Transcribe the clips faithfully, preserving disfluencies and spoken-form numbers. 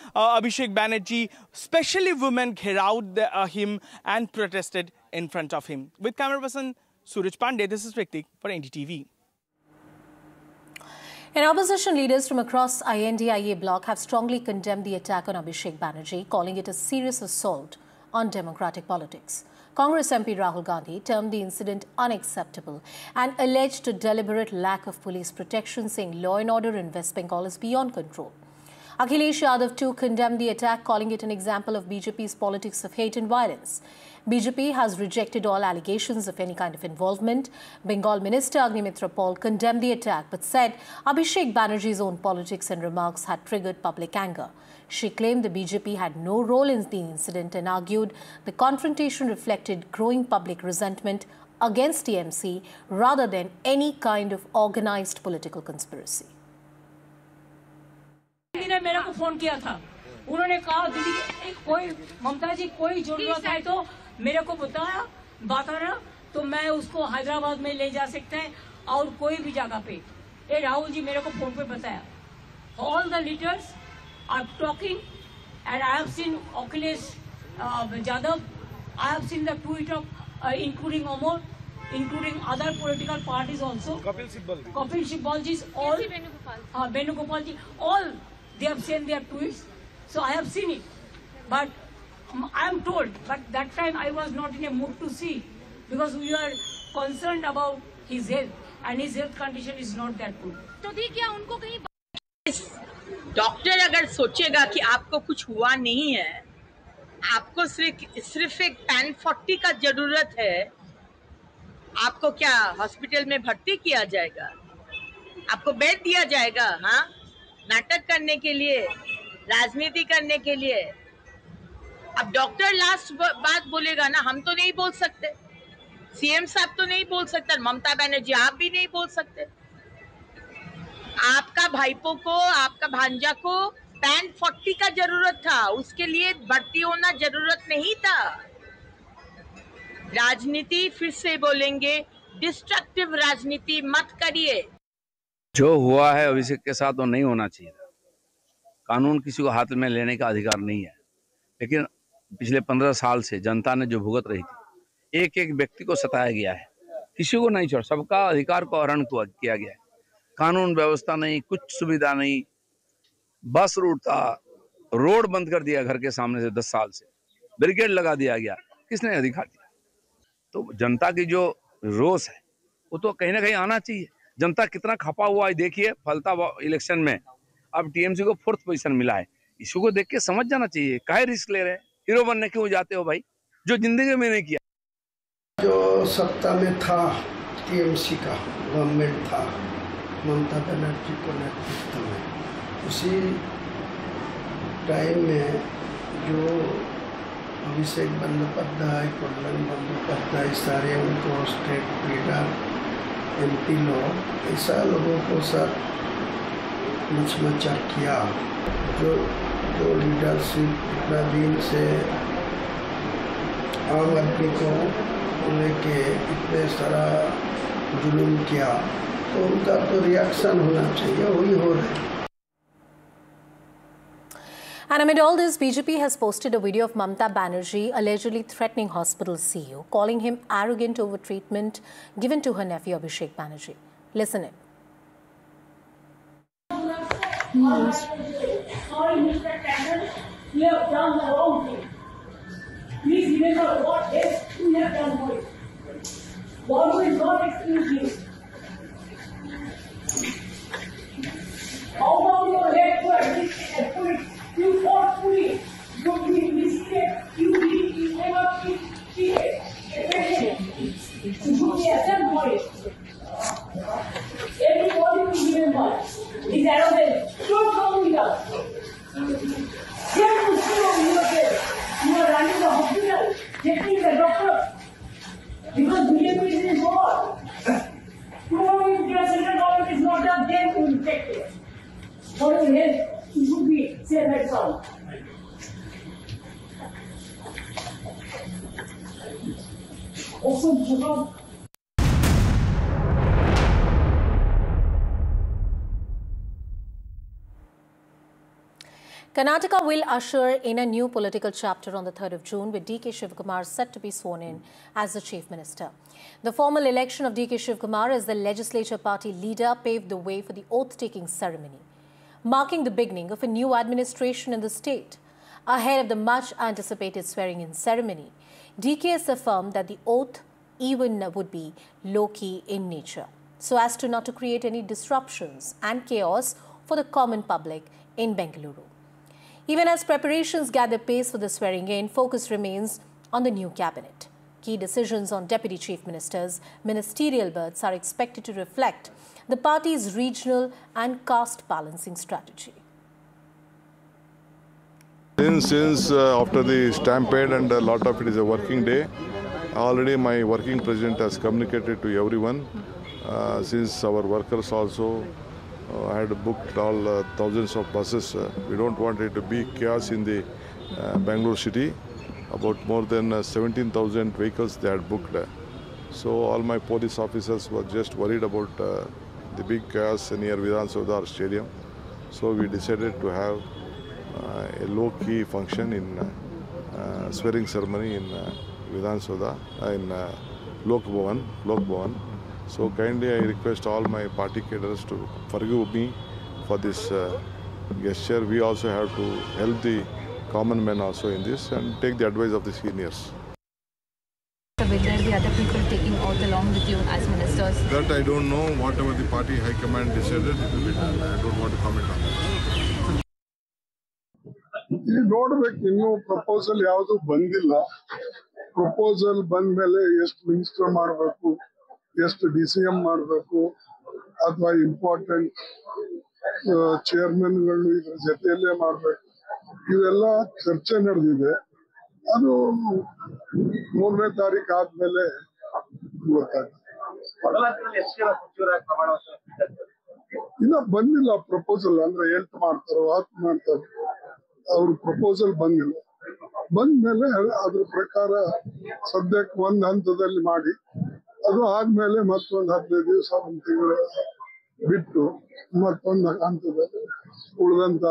uh, Abhishek Banerjee, especially women, घेराव the, uh, him and protested in front of him. With camera person Suraj Pandey, this is Ritik for N D T V. And opposition leaders from across I N D I A bloc have strongly condemned the attack on Abhishek Banerjee, calling it a serious assault on democratic politics. Congress M P Rahul Gandhi termed the incident unacceptable and alleged a deliberate lack of police protection, saying law and order in West Bengal is beyond control. Akhilesh Yadav too condemned the attack, calling it an example of B J P's politics of hate and violence. B J P has rejected all allegations of any kind of involvement. Bengal Minister Agnimitra Paul condemned the attack but said Abhishek Banerjee's own politics and remarks had triggered public anger. She claimed the B J P had no role in the incident and argued the confrontation reflected growing public resentment against T M C rather than any kind of organized political conspiracy. ने मेरे को phone किया था, उन्होंने कहा दीदी कोई ममता जी कोई जरूरत है तो मेरे को बताया बताना तो मैं उसको हैदराबाद में ले जा सकते हैं और कोई भी जगह पे। ये राहुल जी मेरे को फोन पे बताया। All the leaders are talking and I have seen Akhilesh uh, Yadav, I have seen the tweet of uh, including Amol, including other political parties also. Kapil Sibal. Kapil Sibal ji, all uh, Venugopal ji, all they have sent their tweets. So I have seen it, but um, I am told. But that time I was not in a mood to see because we are concerned about his health and his health condition is not that good. तो दी क्या उनको कहीं doctor अगर सोचेगा कि आपको कुछ हुआ नहीं है, आपको सिर्फ सिर्फ एक पैन फोर्टी का जरूरत है, आपको क्या हॉस्पिटल में भर्ती किया जाएगा, आपको बेड दिया जाएगा? हाँ, नाटक करने के लिए, राजनीति करने के लिए। अब डॉक्टर लास्ट बात बोलेगा ना, हम तो नहीं बोल सकते, सीएम साहब तो नहीं बोल सकते, ममता बनर्जी आप भी नहीं बोल सकते। आपका भाईपो को, आपका भांजा को पैन फोर्टी का जरूरत था, उसके लिए भर्ती होना जरूरत नहीं था। राजनीति फिर से बोलेंगे, डिस्ट्रक्टिव राजनीति मत करिए। जो हुआ है अभिषेक के साथ वो नहीं होना चाहिए था। कानून किसी को हाथ में लेने का अधिकार नहीं है, लेकिन पिछले पंद्रह साल से जनता ने जो भुगत रही थी, एक एक व्यक्ति को सताया गया है, किसी को नहीं छोड़, सबका अधिकार को हरण किया गया है। कानून व्यवस्था नहीं, कुछ सुविधा नहीं, बस रूट था, रोड बंद कर दिया घर के सामने से, दस साल से बैरिकेड लगा दिया गया, किसने अधिकार दिया? तो जनता की जो रोष है वो तो कहीं ना कहीं आना चाहिए। जनता कितना खपा हुआ है देखिए, फलता इलेक्शन में अब टीएमसी को फोर्थ पोजीशन मिला है, इशू को देख के समझ जाना चाहिए। काहे रिस्क ले रहे हैं, हीरो बनने क्यों जाते हो भाई, जो जिंदगी में नहीं किया। जो सत्ता में था टीएमसी का गवर्नमेंट था, ममता बनर्जी को नेतृत्व में, उसी टाइम में जो अभिषेक बंदोपाध्याय, कल्याण बंदोपाध्याय, सारे उनको स्टेट लीडर, एमपी लोग, ऐसा लोगों को सब मचमचा किया। जो जो लीडरशिप इतना दिन से आम आदमी को लेके इतने सारा जुलूम किया, तो उनका तो रिएक्शन होना चाहिए, वही हो रहा है। And amid all this, B J P has posted a video of Mamta Banerjee allegedly threatening hospital C E O, calling him arrogant over treatment given to her nephew Abhishek Banerjee. Listen in. Sorry, Mister Tandon, you have done the wrong thing. Please remember what else you have done for it. God will not excuse you. Out of your head to admit put it, you forcefully, you be mistake, you be, you never be, be effective. You should be ashamed for it. Everybody will remember his arrogance. Don't come with us. Here to see you are there. You are running the hospital, checking the doctor. Because B J P is involved. Tomorrow if your central government is not up, then you will take it. For your health, you should be safe and sound. Also, because Karnataka will usher in a new political chapter on the third of June, with D K Shivakumar set to be sworn in as the Chief Minister. The formal election of D K Shivakumar as the legislature party leader paved the way for the oath-taking ceremony, marking the beginning of a new administration in the state. Ahead of the much-anticipated swearing-in ceremony, D K has affirmed that the oath even would be low-key in nature, so as to not to create any disruptions and chaos for the common public in Bengaluru. Even as preparations gather pace for the swearing-in, focus remains on the new cabinet. Key decisions on deputy chief ministers' ministerial berths are expected to reflect the party's regional and caste balancing strategy. Since, since uh, after the stampede and a lot of it is a working day, already my working president has communicated to everyone. Uh, since our workers also uh, had booked all uh, thousands of buses, uh, we don't want it to be chaos in the uh, Bangalore city. About more than uh, seventeen thousand vehicles they had booked. So all my police officers were just worried about uh, the big chaos near Vidhan Saudar Stadium. So we decided to have uh, a low-key function in uh, uh, swearing ceremony in uh, Vidhan Saudar, uh, in uh, Lok Bhavan, Lok Bhavan. So kindly I request all my party cadres to forgive me for this uh, gesture. We also have to help the common men also in this and take the advice of the seniors. Will there be other people taking oath along with you as ministers? That I don't know. Whatever the party high command decided, it will be done. I don't want to comment on that. ಇಲ್ಲಿ ನೋಡ್ಬೇಕು, ಇನ್ನೂ proposal ಯಾವುದು ಬಂದಿಲ್ಲ. Proposal ಬಂದ ಮೇಲೆ ಎಷ್ಟು minister ಮಾಡಬೇಕು, ಎಷ್ಟು ಡಿ ಸಿ ಎಂ ಮಾಡಬೇಕು, ಅಥವಾ ಇಂಪಾರ್ಟೆಂಟ್ ಚೇರ್ಮನ್ಗಳು ಇದ್ರ ಜೊತೆಯಲ್ಲೇ ಮಾಡಬೇಕು, ಇವೆಲ್ಲ ಚರ್ಚೆ ನಡೆದಿದೆ. ಅದು ಮೂರನೇ ತಾರೀಕು ಆದ್ಮೇಲೆ ಗೊತ್ತಾಗ್ತದೆ. ಇನ್ನ ಬಂದಿಲ್ಲ ಪ್ರಪೋಸಲ್, ಅಂದ್ರೆ ಎಂಟು ಮಾಡ್ತಾರೋ ಹತ್ತು ಮಾಡ್ತಾರೋ, ಅವ್ರ ಪ್ರಪೋಸಲ್ ಬಂದಿಲ್ಲ. ಬಂದ್ಮೇಲೆ ಅದ್ರ ಪ್ರಕಾರ ಸದ್ಯಕ್ಕೆ ಒಂದ್ ಹಂತದಲ್ಲಿ ಮಾಡಿ, ಅದು ಆದ್ಮೇಲೆ ಮತ್ತೊಂದು ಹದಿನೈದು ದಿವಸ ಒಂದು ತಿಂಗಳು ಬಿಟ್ಟು ಮತ್ತೊಂದು ಹಂತದಲ್ಲಿ ಉಳಿದಂತ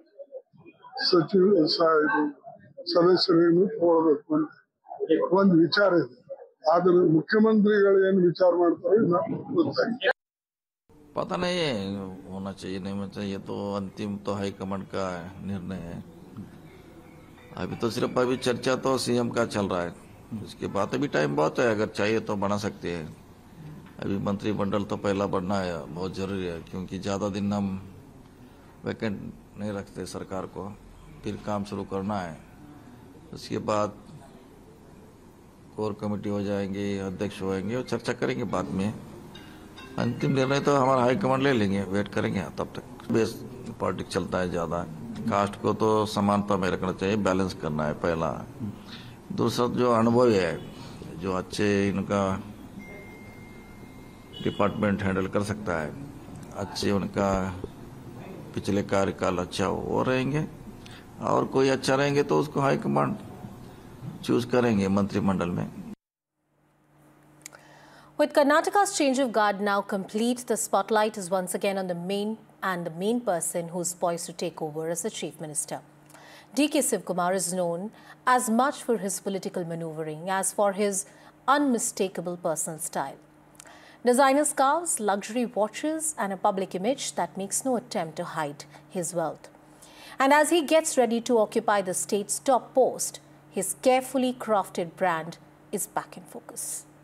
ಸಚಿವ ಸದಸ್ಯರೇನು ತಗೊಳ್ಬೇಕು ಅಂತ ಒಂದು ವಿಚಾರ ಇದೆ. ಆದ್ರೆ ಮುಖ್ಯಮಂತ್ರಿಗಳು ಏನು ವಿಚಾರ ಮಾಡ್ತಾರೆ ಗೊತ್ತಾಗಿದೆ. पता नहीं है होना चाहिए नहीं होना चाहिए, तो अंतिम तो हाईकमांड का निर्णय है. अभी तो सिर्फ अभी चर्चा तो सीएम का चल रहा है. इसके बाद अभी टाइम बहुत है, अगर चाहिए तो बना सकते हैं. अभी मंत्रिमंडल तो पहला बढ़ना है, बहुत जरूरी है, क्योंकि ज़्यादा दिन हम वैकेंट नहीं रखते सरकार को. फिर काम शुरू करना है. उसके बाद कोर कमेटी हो जाएंगे, अध्यक्ष होएंगे और चर्चा करेंगे. बाद में अंतिम निर्णय तो हमारा हाईकमांड ले लेंगे, वेट करेंगे. तब तक बेस पॉलिटिक्स चलता है ज़्यादा. कास्ट को तो समानता में रखना चाहिए, बैलेंस करना है पहला. दूसरा जो अनुभवी है, जो अच्छे इनका डिपार्टमेंट हैंडल कर सकता है, अच्छे उनका पिछले कार्यकाल अच्छा हो वो रहेंगे, और कोई अच्छा रहेंगे तो उसको हाईकमांड चूज करेंगे मंत्रिमंडल में. With Karnataka's change of guard now complete, the spotlight is once again on the main and the main person who is poised to take over as the Chief Minister. D K Shivakumar is known as much for his political maneuvering as for his unmistakable personal style. Designer scarves, luxury watches and a public image that makes no attempt to hide his wealth. And as he gets ready to occupy the state's top post, his carefully crafted brand is back in focus.